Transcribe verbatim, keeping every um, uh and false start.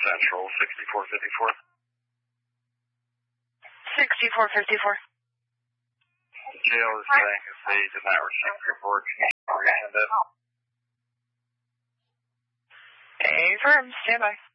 Central, sixty-four fifty-four. sixty-four fifty-four. Jail is saying if they did not receive the report, can you send it? Affirm, stand by.